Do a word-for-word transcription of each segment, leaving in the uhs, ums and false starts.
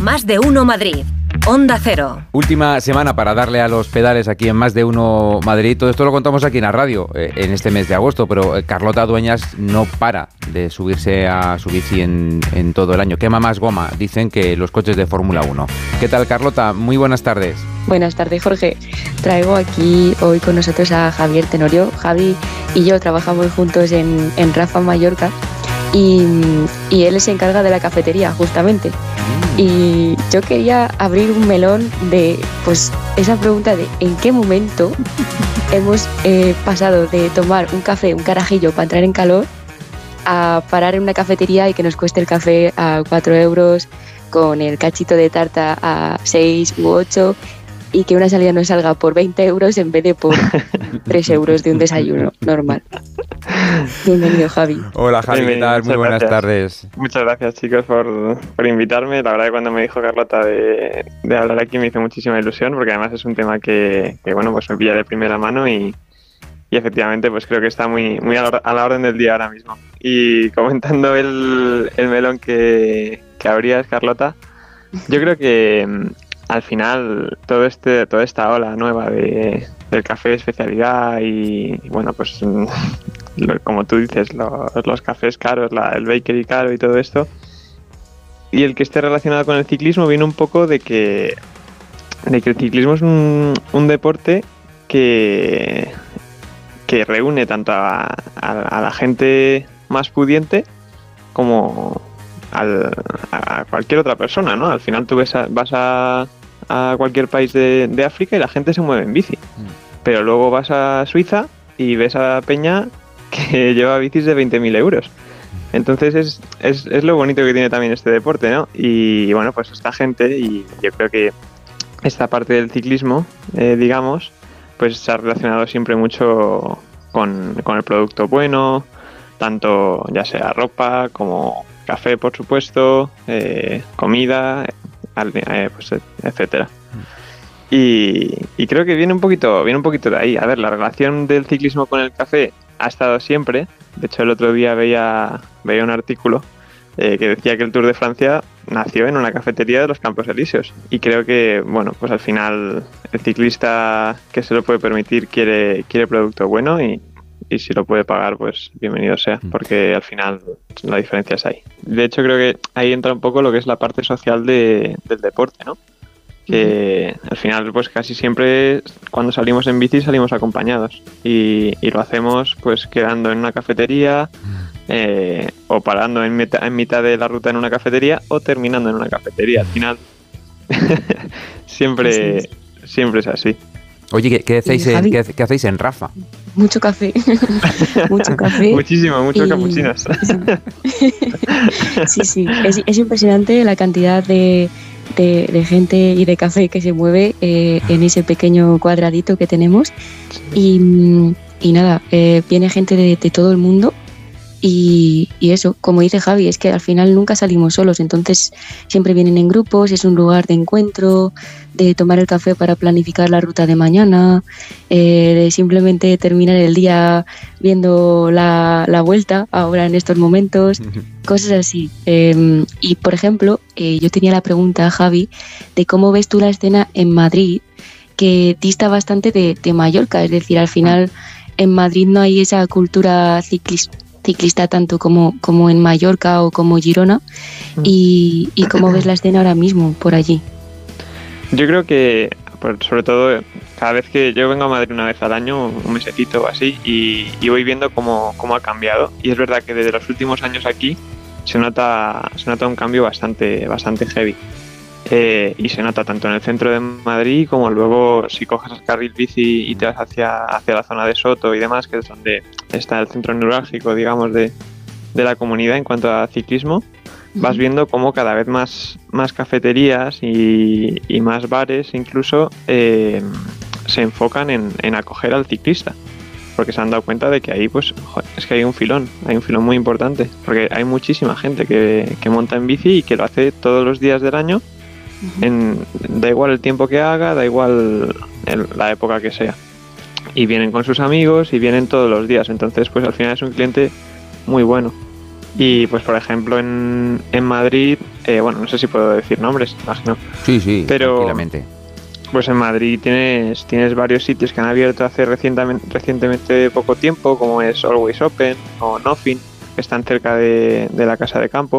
Más de Uno Madrid. Onda Cero. Última semana para darle a los pedales aquí en Más de Uno Madrid. Todo esto lo contamos aquí en la radio eh, en este mes de agosto, pero eh, Carlota Dueñas no para de subirse a su bici en, en todo el año. Quema más goma, dicen, que los coches de Fórmula uno. ¿Qué tal, Carlota? Muy buenas tardes. Buenas tardes, Jorge. Traigo aquí hoy con nosotros a Javier Tenorio. Javi y yo trabajamos juntos en, en Rafa, Mallorca, y, y él se encarga de la cafetería, justamente. Y yo quería abrir un melón de, pues, esa pregunta de ¿en qué momento hemos eh, pasado de tomar un café, un carajillo para entrar en calor, a parar en una cafetería y que nos cueste el café a cuatro euros, con el cachito de tarta a seis u ocho, y que una salida nos salga por veinte euros en vez de por tres euros de un desayuno normal? Bienvenido, Javi. Hola, Javi, ¿qué tal? Muy buenas gracias. tardes. Muchas gracias, chicos, por, por invitarme. La verdad que cuando me dijo Carlota de, de hablar aquí me hizo muchísima ilusión, porque además es un tema que, que bueno, pues me pilla de primera mano y, y efectivamente pues creo que está muy, muy a, la, a la orden del día ahora mismo. Y comentando el, el melón que, que abrías, Carlota, yo creo que al final todo este toda esta ola nueva de, del café de especialidad y, bueno, pues lo, como tú dices, los, los cafés caros, la, el bakery caro y todo esto, y el que esté relacionado con el ciclismo, viene un poco de que de que el ciclismo es un, un deporte que que reúne tanto a, a, a la gente más pudiente como Al, a cualquier otra persona, ¿no? Al final tú ves a, vas a, a cualquier país de, de África y la gente se mueve en bici. Mm. Pero luego vas a Suiza y ves a Peña que lleva bicis de veinte mil euros. Entonces es, es, es lo bonito que tiene también este deporte, ¿no? Y bueno, pues esta gente, y yo creo que esta parte del ciclismo, eh, digamos, pues se ha relacionado siempre mucho con, con el producto bueno, tanto ya sea ropa como café, por supuesto, eh, comida, eh, pues, etcétera. Y, y creo que viene un poquito, viene un poquito de ahí. A ver, la relación del ciclismo con el café ha estado siempre. De hecho, el otro día veía, veía un artículo eh, que decía que el Tour de Francia nació en una cafetería de los Campos Elíseos. Y creo que, bueno, pues al final el ciclista que se lo puede permitir quiere, quiere producto bueno y y si lo puede pagar, pues bienvenido sea, porque al final la diferencia es ahí. De hecho, creo que ahí entra un poco lo que es la parte social de, del deporte, ¿no? Que uh-huh. al final, pues casi siempre cuando salimos en bici salimos acompañados y, y lo hacemos pues quedando en una cafetería eh, o parando en, meta, en mitad de la ruta en una cafetería o terminando en una cafetería. Al final siempre, sí, sí. siempre es así. Oye, ¿qué, qué, hacéis, en, ¿qué, ¿qué hacéis en Rafa? Mucho café, mucho café. Muchísimo, muchos y... capuchinos. Sí, sí, es, es impresionante la cantidad de, de, de gente y de café que se mueve eh, en ese pequeño cuadradito que tenemos. Y, y nada, eh, viene gente de, de todo el mundo. Y, y eso, como dice Javi, es que al final nunca salimos solos, entonces siempre vienen en grupos, es un lugar de encuentro, de tomar el café para planificar la ruta de mañana, eh, de simplemente terminar el día viendo la, la vuelta ahora en estos momentos, cosas así. Eh, y por ejemplo, eh, yo tenía la pregunta, Javi, de cómo ves tú la escena en Madrid, que dista bastante de, de Mallorca, es decir, al final en Madrid no hay esa cultura ciclista ciclista tanto como, como en Mallorca o como Girona, y, y cómo ves la escena ahora mismo por allí. Yo creo que, pues, sobre todo, cada vez que yo vengo a Madrid una vez al año, un mesecito o así, y, y voy viendo cómo, cómo ha cambiado, y es verdad que desde los últimos años aquí se nota, se nota un cambio bastante, bastante heavy. Eh, y se nota tanto en el centro de Madrid como luego si coges el carril bici y te vas hacia, hacia la zona de Soto y demás, que es donde está el centro neurálgico, digamos, de, de la comunidad en cuanto a ciclismo. Vas viendo cómo cada vez más, más cafeterías y, y más bares incluso eh, se enfocan en, en acoger al ciclista, porque se han dado cuenta de que ahí pues joder, es que hay un filón, hay un filón muy importante, porque hay muchísima gente que, que monta en bici y que lo hace todos los días del año. En, da igual el tiempo que haga, da igual el, la época que sea, y vienen con sus amigos y vienen todos los días, entonces pues al final es un cliente muy bueno. Y pues por ejemplo en, en Madrid, eh, bueno, no sé si puedo decir nombres, imagino. Sí, sí, pero, tranquilamente. Pues en Madrid tienes, tienes varios sitios que han abierto hace recientemente, recientemente poco tiempo, como es Always Open o Nothing, que están cerca de, de la Casa de Campo.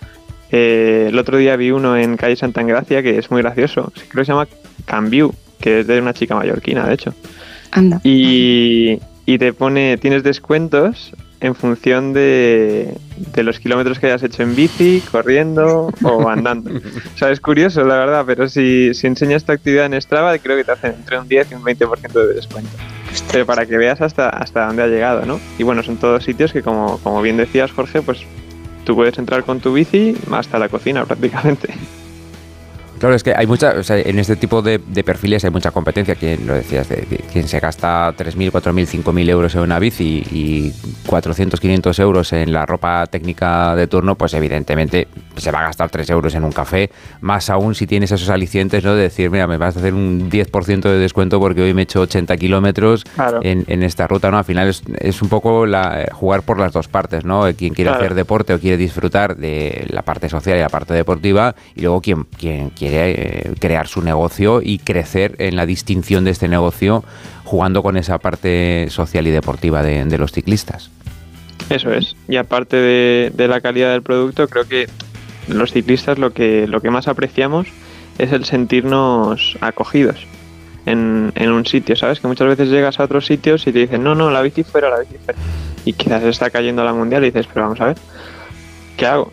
Eh, el otro día vi uno en calle Santa Engracia que es muy gracioso, creo que se llama Cambiu, que es de una chica mallorquina, de hecho. Anda. Y, y te pone, tienes descuentos en función de, de los kilómetros que hayas hecho en bici, corriendo o andando. O sea, es curioso, la verdad, pero si, si enseñas tu actividad en Strava, creo que te hacen entre un diez y un veinte por ciento de descuento. Pero para que veas hasta, hasta dónde ha llegado, ¿no? Y bueno, son todos sitios que, como, como bien decías, Jorge, pues tú puedes entrar con tu bici hasta la cocina prácticamente. Claro, es que hay mucha, o sea, en este tipo de, de perfiles hay mucha competencia. Quien lo decías, de, de, quien se gasta tres mil, cuatro mil, cinco mil euros en una bici y cuatrocientos, quinientos euros en la ropa técnica de turno, pues evidentemente se va a gastar tres euros en un café, más aún si tienes esos alicientes, ¿no? De decir, mira, me vas a hacer un diez por ciento de descuento porque hoy me he hecho ochenta kilómetros claro. en, en esta ruta, ¿no? Al final es, es un poco la, jugar por las dos partes, ¿no? Quien quiere claro. hacer deporte o quiere disfrutar de la parte social y la parte deportiva, y luego quien, quien quiere quiere crear su negocio y crecer en la distinción de este negocio jugando con esa parte social y deportiva de, de los ciclistas. Eso es. Y aparte de, de la calidad del producto, creo que los ciclistas lo que, lo que más apreciamos es el sentirnos acogidos en, en un sitio, ¿sabes? Que muchas veces llegas a otros sitios y te dicen, no, no, la bici fuera, la bici fuera. Y quizás está cayendo la mundial y dices, pero vamos a ver, ¿qué hago?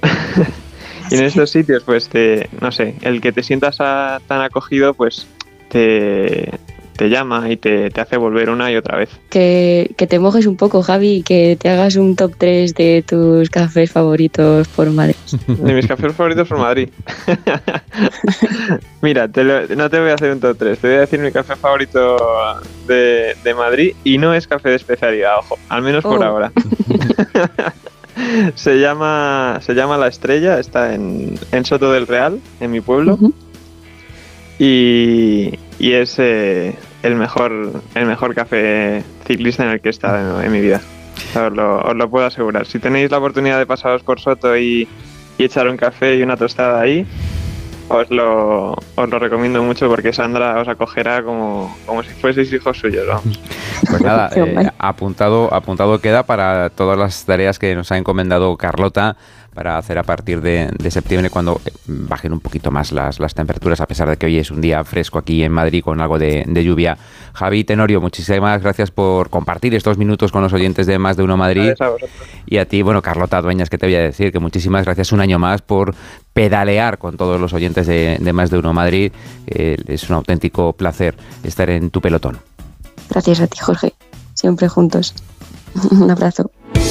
Y en estos sitios, pues, te, no sé, el que te sientas a, tan acogido, pues, te, te llama y te, te hace volver una y otra vez. Que, que te mojes un poco, Javi, y que te hagas un top tres de tus cafés favoritos por Madrid. De mis cafés favoritos por Madrid. Mira, te lo, no te voy a hacer un top tres, te voy a decir mi café favorito de, de Madrid, y no es café de especialidad, ojo, al menos por oh. ahora. Se llama se llama La Estrella, está en, en Soto del Real, en mi pueblo, uh-huh. y, y es eh, el mejor el mejor café ciclista en el que he estado en, en mi vida. Os lo, os lo puedo asegurar. Si tenéis la oportunidad de pasaros por Soto y, y echar un café y una tostada ahí, os lo, os lo recomiendo mucho, porque Sandra os acogerá como, como si fueseis hijos suyos, vamos. Pues nada, eh, apuntado, apuntado queda para todas las tareas que nos ha encomendado Carlota para hacer a partir de, de septiembre, cuando bajen un poquito más las, las temperaturas, a pesar de que hoy es un día fresco aquí en Madrid con algo de, de lluvia. Javi Tenorio, muchísimas gracias por compartir estos minutos con los oyentes de Más de Uno Madrid. Gracias a vosotros. Y a ti, bueno, Carlota Dueñas, que te voy a decir que muchísimas gracias un año más por pedalear con todos los oyentes de, de Más de Uno Madrid. Eh, es un auténtico placer estar en tu pelotón. Gracias a ti, Jorge. Siempre juntos. Un abrazo.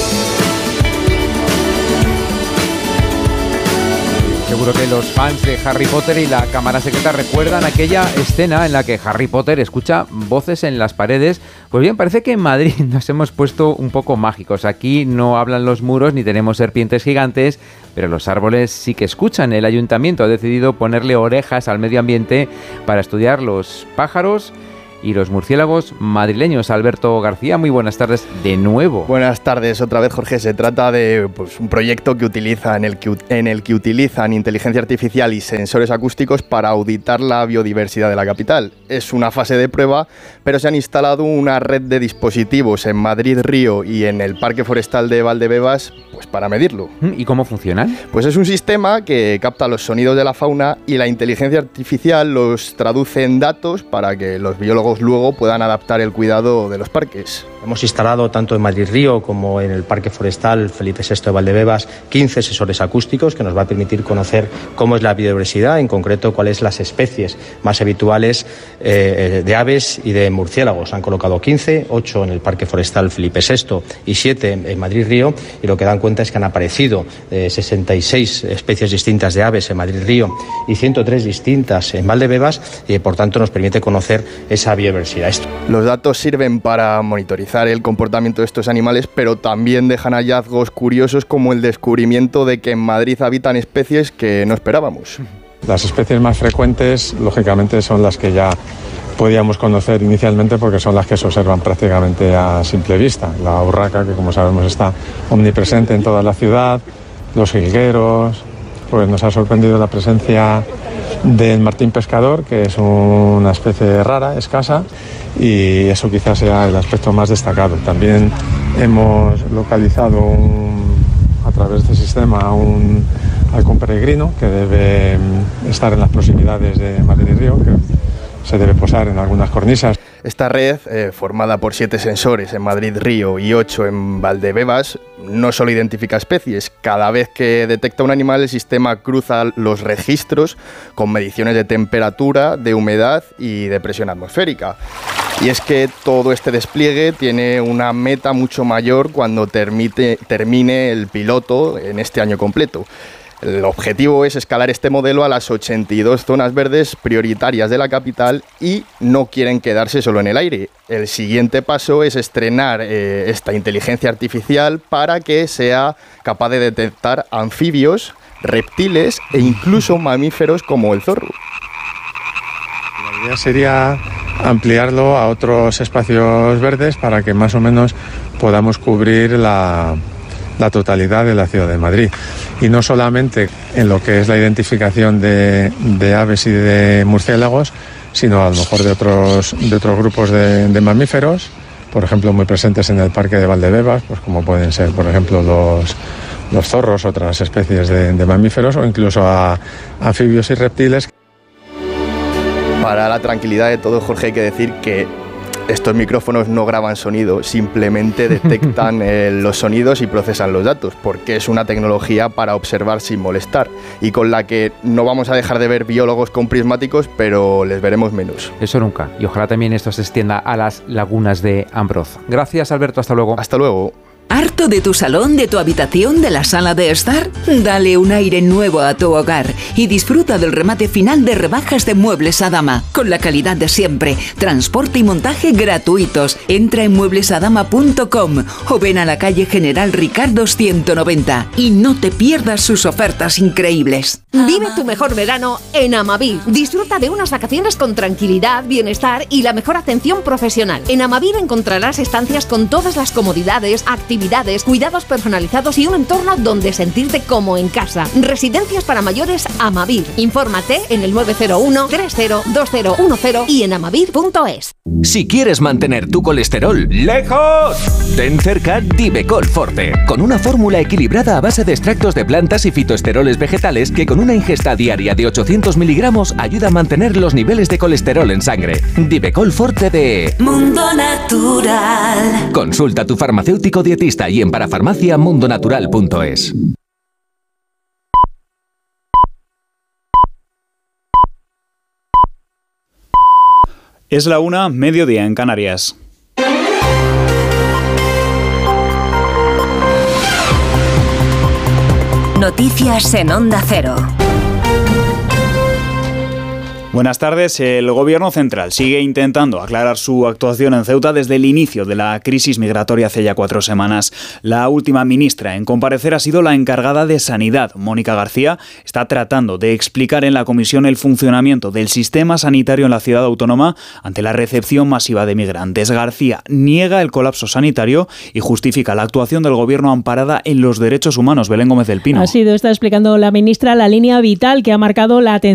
Seguro que los fans de Harry Potter y la cámara secreta recuerdan aquella escena en la que Harry Potter escucha voces en las paredes. Pues bien, parece que en Madrid nos hemos puesto un poco mágicos. Aquí no hablan los muros ni tenemos serpientes gigantes, pero los árboles sí que escuchan. El ayuntamiento ha decidido ponerle orejas al medio ambiente para estudiar los pájaros y los murciélagos madrileños. Alberto García, muy buenas tardes de nuevo. Buenas tardes otra vez, Jorge. Se trata de pues, un proyecto que utiliza en el que, en el que utilizan inteligencia artificial y sensores acústicos para auditar la biodiversidad de la capital. Es una fase de prueba, pero se han instalado una red de dispositivos en Madrid Río y en el Parque Forestal de Valdebebas pues, para medirlo. ¿Y cómo funcionan? Pues es un sistema que capta los sonidos de la fauna y la inteligencia artificial los traduce en datos para que los biólogos luego puedan adaptar el cuidado de los parques. Hemos instalado tanto en Madrid Río como en el Parque Forestal Felipe sexto de Valdebebas quince sensores acústicos que nos va a permitir conocer cómo es la biodiversidad, en concreto cuáles las especies más habituales eh, de aves y de murciélagos. Han colocado quince, ocho en el Parque Forestal Felipe sexto y siete en Madrid Río, y lo que dan cuenta es que han aparecido eh, sesenta y seis especies distintas de aves en Madrid Río y ciento tres distintas en Valdebebas, y por tanto nos permite conocer esa biodiversidad. Los datos sirven para monitorizar el comportamiento de estos animales, pero también dejan hallazgos curiosos como el descubrimiento de que en Madrid habitan especies que no esperábamos. Las especies más frecuentes, lógicamente, son las que ya podíamos conocer inicialmente porque son las que se observan prácticamente a simple vista. La urraca, que como sabemos está omnipresente en toda la ciudad, los jilgueros, pues nos ha sorprendido la presencia del martín pescador, que es una especie rara, escasa, y eso quizás sea el aspecto más destacado. También hemos localizado un, a través de este sistema un halcón peregrino que debe estar en las proximidades de Madrid Río, que se debe posar en algunas cornisas. Esta red, eh, formada por siete sensores en Madrid Río y ocho en Valdebebas, no solo identifica especies. Cada vez que detecta un animal, el sistema cruza los registros con mediciones de temperatura, de humedad y de presión atmosférica. Y es que todo este despliegue tiene una meta mucho mayor cuando termine, termine el piloto en este año completo. El objetivo es escalar este modelo a las ochenta y dos zonas verdes prioritarias de la capital y no quieren quedarse solo en el aire. El siguiente paso es estrenar eh, esta inteligencia artificial para que sea capaz de detectar anfibios, reptiles e incluso mamíferos como el zorro. La idea sería ampliarlo a otros espacios verdes para que más o menos podamos cubrir la... la totalidad de la ciudad de Madrid, y no solamente en lo que es la identificación de, de aves y de murciélagos, sino a lo mejor de otros, de otros grupos de, de mamíferos, por ejemplo muy presentes en el parque de Valdebebas, pues como pueden ser por ejemplo los, los zorros, otras especies de, de mamíferos, o incluso a, a anfibios y reptiles. Para la tranquilidad de todos, Jorge, hay que decir que estos micrófonos no graban sonido, simplemente detectan eh, los sonidos y procesan los datos, porque es una tecnología para observar sin molestar y con la que no vamos a dejar de ver biólogos con prismáticos, pero les veremos menos. Eso nunca. Y ojalá también esto se extienda a las lagunas de Ambroz. Gracias, Alberto. Hasta luego. Hasta luego. ¿Harto de tu salón, de tu habitación, de la sala de estar? Dale un aire nuevo a tu hogar y disfruta del remate final de rebajas de Muebles Adama, con la calidad de siempre, transporte y montaje gratuitos. Entra en muebles adama punto com o ven a la calle General Ricardo ciento noventa y no te pierdas sus ofertas increíbles. Vive tu mejor verano en Amavir. Disfruta de unas vacaciones con tranquilidad, bienestar y la mejor atención profesional. En Amavir encontrarás estancias con todas las comodidades, actividades, cuidados personalizados y un entorno donde sentirte como en casa. Residencias para mayores Amavir. Infórmate en el nueve cero uno, tres cero, dos cero uno cero y en amavir punto es. Si quieres mantener tu colesterol lejos, ten cerca Divecol Forte, con una fórmula equilibrada a base de extractos de plantas y fitoesteroles vegetales que con una ingesta diaria de ochocientos miligramos ayuda a mantener los niveles de colesterol en sangre. Divecol Forte de Mundo Natural. Consulta a tu farmacéutico dietista y en parafarmacia mundo natural punto es. Es la una, mediodía en Canarias. Noticias en Onda Cero. Buenas tardes. El Gobierno central sigue intentando aclarar su actuación en Ceuta desde el inicio de la crisis migratoria hace ya cuatro semanas. La última ministra en comparecer ha sido la encargada de Sanidad, Mónica García. Está tratando de explicar en la comisión el funcionamiento del sistema sanitario en la ciudad autónoma ante la recepción masiva de migrantes. García niega el colapso sanitario y justifica la actuación del Gobierno amparada en los derechos humanos. Belén Gómez del Pino. Ha sido, está explicando la ministra, la línea vital que ha marcado la atención